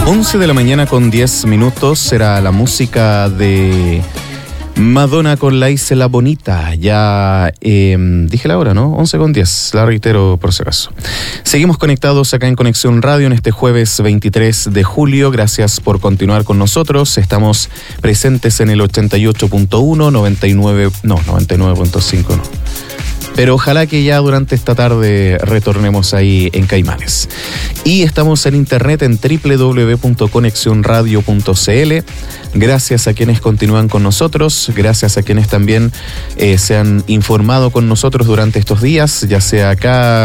11 de la mañana con 10 minutos será la música de Madonna con La Isla Bonita. Ya dije la hora, ¿no? 11 con 10, la reitero por si acaso. Seguimos conectados acá en Conexión Radio en este jueves 23 de julio. Gracias por continuar con nosotros. Estamos presentes en el 88.1, 99.5 no. Pero ojalá que ya durante esta tarde retornemos ahí en Caimanes. Y estamos en internet en www.conexionradio.cl. Gracias a quienes continúan con nosotros, gracias a quienes también se han informado con nosotros durante estos días, ya sea acá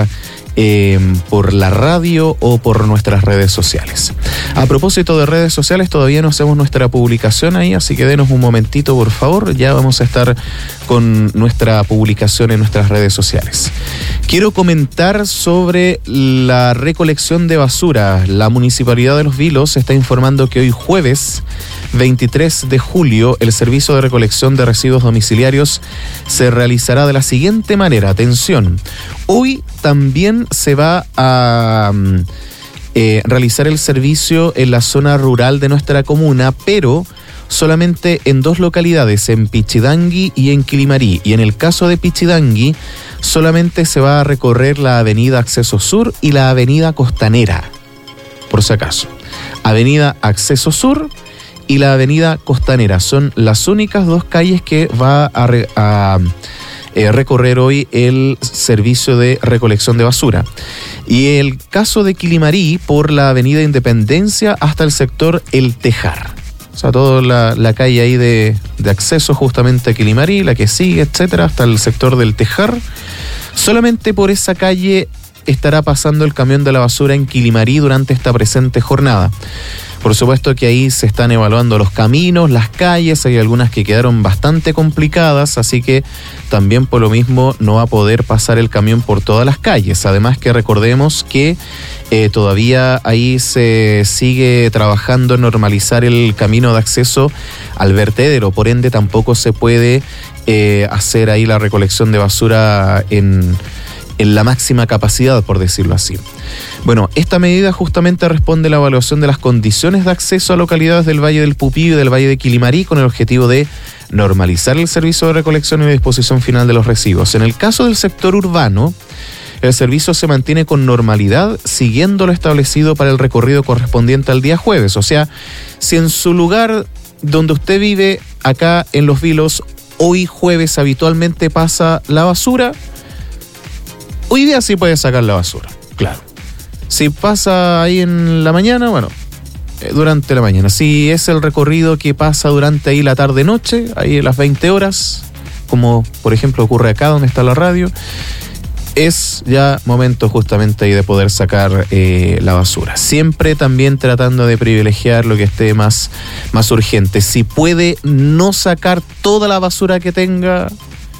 por la radio o por nuestras redes sociales. A propósito de redes sociales, todavía no hacemos nuestra publicación ahí, así que denos un momentito, por favor. Ya vamos a estar con nuestra publicación en nuestras redes sociales. Quiero comentar sobre la recolección de basura. La Municipalidad de Los Vilos está informando que hoy jueves 23 de julio el servicio de recolección de residuos domiciliarios se realizará de la siguiente manera. Atención, hoy también se va a realizar el servicio en la zona rural de nuestra comuna, pero solamente en dos localidades, en Pichidangui y en Quilimarí. Y en el caso de Pichidangui, solamente se va a recorrer la avenida Acceso Sur y la avenida Costanera, por si acaso. Avenida Acceso Sur y la avenida Costanera son las únicas dos calles que va a recorrer hoy el servicio de recolección de basura. Y el caso de Quilimarí, por la avenida Independencia hasta el sector El Tejar. O sea, toda la calle ahí de acceso justamente a Quilimarí, la que sigue, etcétera, hasta el sector del Tejar. Solamente por esa calle estará pasando el camión de la basura en Quilimarí durante esta presente jornada. Por supuesto que ahí se están evaluando los caminos, las calles, hay algunas que quedaron bastante complicadas, así que también por lo mismo no va a poder pasar el camión por todas las calles. Además que recordemos que todavía ahí se sigue trabajando en normalizar el camino de acceso al vertedero, por ende tampoco se puede hacer ahí la recolección de basura en la máxima capacidad, por decirlo así. Bueno, esta medida justamente responde a la evaluación de las condiciones de acceso a localidades del Valle del Pupío y del Valle de Quilimarí con el objetivo de normalizar el servicio de recolección y disposición final de los residuos. En el caso del sector urbano, el servicio se mantiene con normalidad, siguiendo lo establecido para el recorrido correspondiente al día jueves. O sea, si en su lugar donde usted vive, acá en Los Vilos, hoy jueves habitualmente pasa la basura, hoy día sí puede sacar la basura, claro. Si pasa ahí en la mañana, bueno, durante la mañana. Si es el recorrido que pasa durante ahí la tarde-noche, ahí a las 20 horas, como por ejemplo ocurre acá donde está la radio, es ya momento justamente ahí de poder sacar la basura. Siempre también tratando de privilegiar lo que esté más urgente. Si puede no sacar toda la basura que tenga,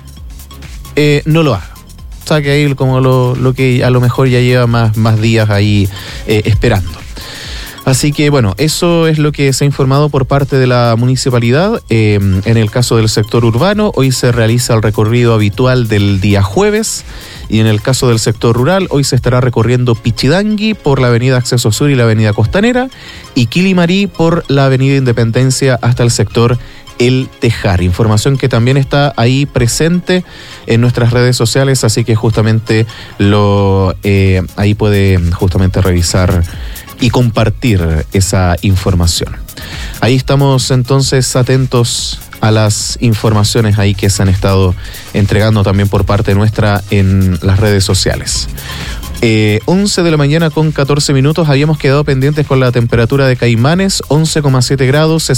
no lo haga. Saque ahí como lo que a lo mejor ya lleva más días ahí esperando. Así que bueno, eso es lo que se ha informado por parte de la municipalidad. En el caso del sector urbano, hoy se realiza el recorrido habitual del día jueves. Y en el caso del sector rural, hoy se estará recorriendo Pichidangui por la avenida Acceso Sur y la avenida Costanera, y Quilimarí por la avenida Independencia hasta el sector El Tejar. Información que también está ahí presente en nuestras redes sociales, así que justamente ahí puede justamente revisar y compartir esa información. Ahí estamos entonces atentos a las informaciones ahí que se han estado entregando también por parte nuestra en las redes sociales. 11 de la mañana con 14 minutos, habíamos quedado pendientes con la temperatura de Caimanes, 11,7 grados,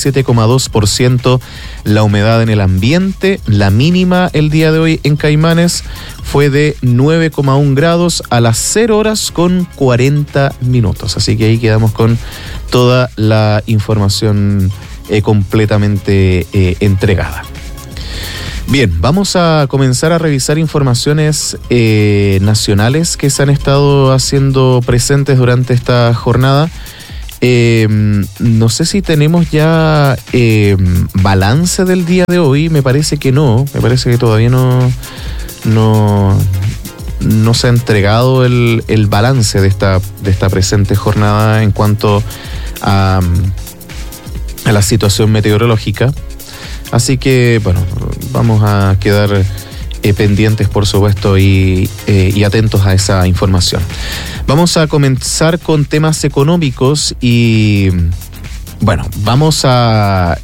67,2% la humedad en el ambiente. La mínima el día de hoy en Caimanes fue de 9,1 grados a las 0 horas con 40 minutos. Así que ahí quedamos con toda la información completamente entregada. Bien, vamos a comenzar a revisar informaciones nacionales que se han estado haciendo presentes durante esta jornada. No sé si tenemos ya balance del día de hoy. Me parece que no. Me parece que todavía no se ha entregado el balance de esta presente jornada en cuanto a la situación meteorológica. Así que, bueno, vamos a quedar pendientes, por supuesto, y atentos a esa información. Vamos a comenzar con temas económicos y, bueno, vamos a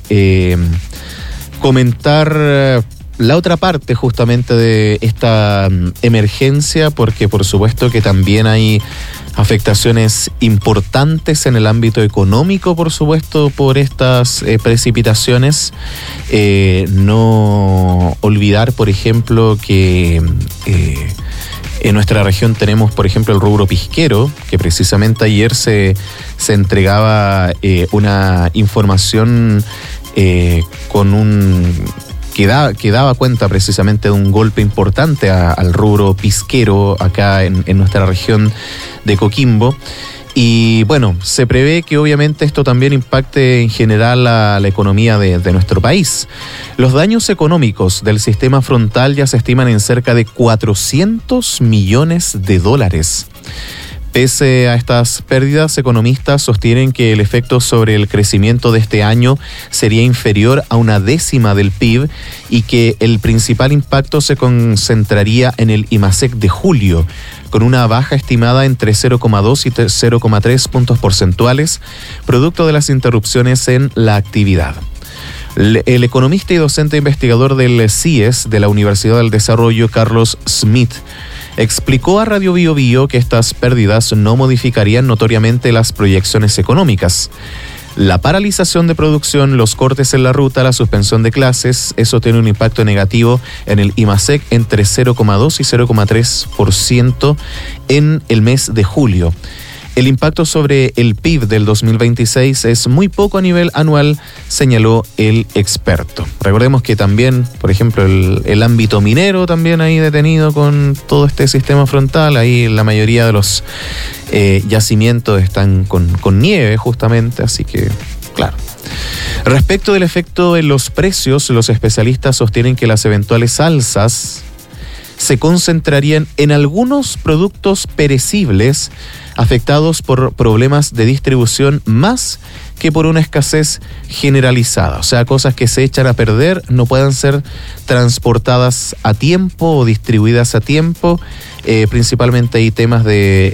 comentar la otra parte justamente de esta emergencia, porque por supuesto que también hay afectaciones importantes en el ámbito económico, por supuesto, por estas precipitaciones. No olvidar, por ejemplo, que en nuestra región tenemos, por ejemplo, el rubro pisquero, que precisamente ayer se entregaba una información que daba cuenta precisamente de un golpe importante al rubro pisquero acá en nuestra región de Coquimbo. Y bueno, se prevé que obviamente esto también impacte en general a la economía de nuestro país. Los daños económicos del sistema frontal ya se estiman en cerca de 400 millones de dólares. Pese a estas pérdidas, economistas sostienen que el efecto sobre el crecimiento de este año sería inferior a 1/10 del PIB y que el principal impacto se concentraría en el IMASEC de julio, con una baja estimada entre 0,2 y 0,3 puntos porcentuales, producto de las interrupciones en la actividad. El economista y docente investigador del CIES de la Universidad del Desarrollo, Carlos Smith, explicó a Radio Bio Bio que estas pérdidas no modificarían notoriamente las proyecciones económicas. La paralización de producción, los cortes en la ruta, la suspensión de clases, eso tiene un impacto negativo en el IMASEC entre 0,2 y 0,3% en el mes de julio. El impacto sobre el PIB del 2026 es muy poco a nivel anual, señaló el experto. Recordemos que también, por ejemplo, el ámbito minero también ahí detenido con todo este sistema frontal. Ahí la mayoría de los yacimientos están con nieve justamente, así que, claro. Respecto del efecto en los precios, los especialistas sostienen que las eventuales alzas se concentrarían en algunos productos perecibles afectados por problemas de distribución más que por una escasez generalizada. O sea, cosas que se echan a perder, no puedan ser transportadas a tiempo o distribuidas a tiempo. Principalmente hay temas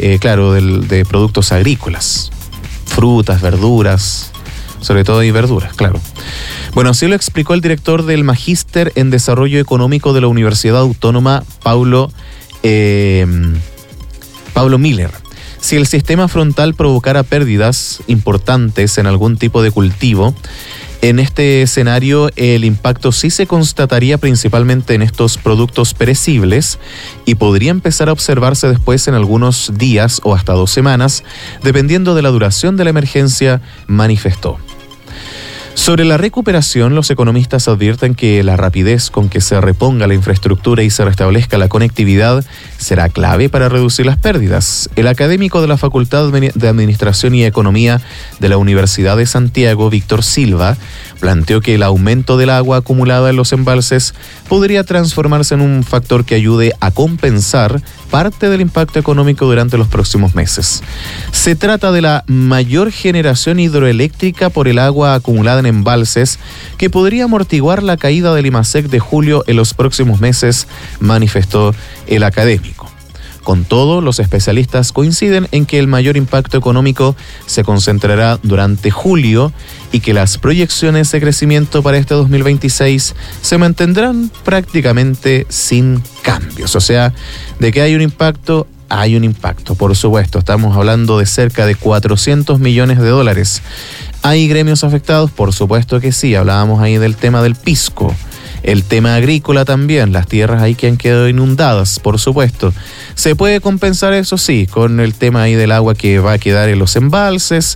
de productos agrícolas, frutas, verduras, sobre todo hay verduras, claro. Bueno, así lo explicó el director del Magíster en Desarrollo Económico de la Universidad Autónoma, Paulo Miller. Si el sistema frontal provocara pérdidas importantes en algún tipo de cultivo, en este escenario el impacto sí se constataría principalmente en estos productos perecibles y podría empezar a observarse después en algunos días o hasta 2 semanas, dependiendo de la duración de la emergencia, manifestó. Sobre la recuperación, los economistas advierten que la rapidez con que se reponga la infraestructura y se restablezca la conectividad será clave para reducir las pérdidas. El académico de la Facultad de Administración y Economía de la Universidad de Santiago, Víctor Silva, planteó que el aumento del agua acumulada en los embalses podría transformarse en un factor que ayude a compensar parte del impacto económico durante los próximos meses. Se trata de la mayor generación hidroeléctrica por el agua acumulada en embalses que podría amortiguar la caída del IMASEC de julio en los próximos meses, manifestó el académico. Con todo, los especialistas coinciden en que el mayor impacto económico se concentrará durante julio y que las proyecciones de crecimiento para este 2026 se mantendrán prácticamente sin cambios. O sea, de que hay un impacto, por supuesto. Estamos hablando de cerca de 400 millones de dólares. ¿Hay gremios afectados? Por supuesto que sí. Hablábamos ahí del tema del pisco. El tema agrícola también, las tierras ahí que han quedado inundadas, por supuesto. ¿Se puede compensar eso? Sí, con el tema ahí del agua que va a quedar en los embalses,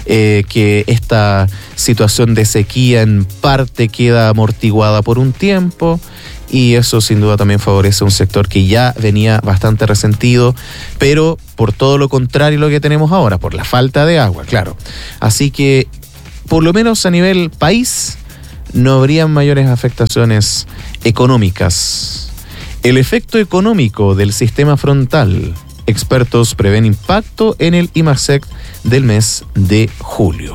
que esta situación de sequía en parte queda amortiguada por un tiempo, y eso sin duda también favorece a un sector que ya venía bastante resentido, pero por todo lo contrario lo que tenemos ahora, por la falta de agua, claro. Así que, por lo menos a nivel país, no habrían mayores afectaciones económicas. El efecto económico del sistema frontal. Expertos prevén impacto en el IMASEC del mes de julio.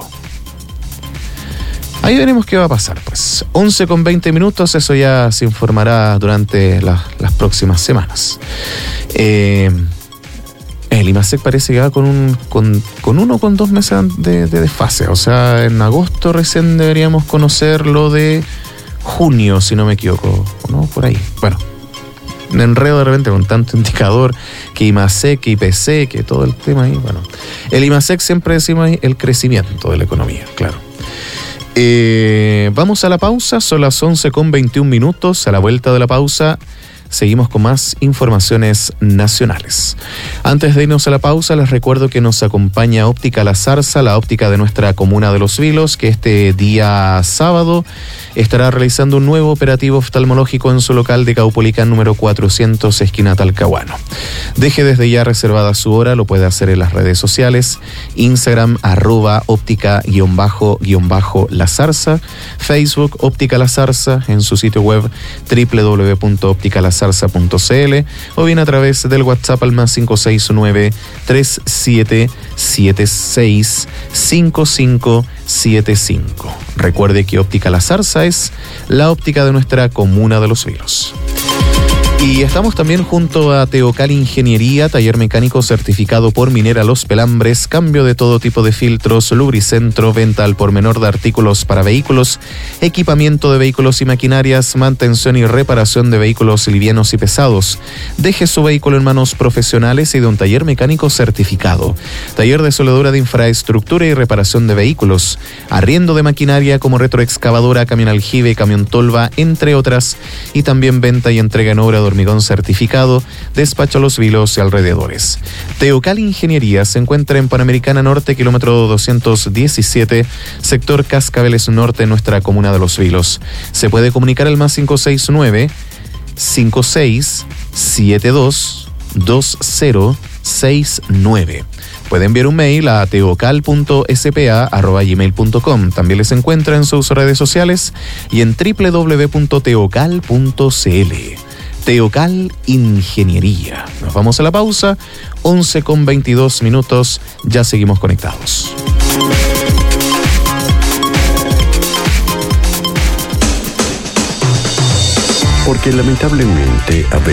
Ahí veremos qué va a pasar, pues. 11:20, eso ya se informará durante las próximas semanas. El IMASEC parece que va con 1 o con 2 meses de desfase. O sea, en agosto recién deberíamos conocer lo de junio, si no me equivoco, ¿no? Por ahí. Bueno, me enredo de repente con tanto indicador, que IMASEC, que IPC, que todo el tema ahí. Bueno, el IMASEC siempre decimos ahí el crecimiento de la economía, claro. Vamos a la pausa, son las 11:21. A la vuelta de la pausa seguimos con más informaciones nacionales. Antes de irnos a la pausa, les recuerdo que nos acompaña Óptica La Zarza, la óptica de nuestra comuna de Los Vilos, que este día sábado estará realizando un nuevo operativo oftalmológico en su local de Caupolicán número 400, esquina Talcahuano. Deje desde ya reservada su hora, lo puede hacer en las redes sociales, Instagram @óptica_La Zarza, Facebook Óptica La Zarza, en su sitio web www.opticalazarza.cl o bien a través del WhatsApp al más 569-3776-5575. Recuerde que Óptica La Zarza es la óptica de nuestra comuna de Los Vilos. Y estamos también junto a Teocal Ingeniería, taller mecánico certificado por Minera Los Pelambres, cambio de todo tipo de filtros, lubricentro, venta al por menor de artículos para vehículos, equipamiento de vehículos y maquinarias, mantención y reparación de vehículos livianos y pesados. Deje su vehículo en manos profesionales y de un taller mecánico certificado. Taller de soldadura de infraestructura y reparación de vehículos, arriendo de maquinaria como retroexcavadora, camión aljibe, camión tolva, entre otras, y también venta y entrega en obra de hormigón certificado, despacho a Los Vilos y alrededores. Teocal Ingeniería se encuentra en Panamericana Norte, kilómetro 217, sector Cascabeles Norte, en nuestra comuna de Los Vilos. Se puede comunicar al más 569-5672-2069. Puede enviar un mail a teocal.spa@gmail.com. También les encuentra en sus redes sociales y en www.teocal.cl. Teocal Ingeniería. Nos vamos a la pausa, 11:22, ya seguimos conectados. Porque lamentablemente a veces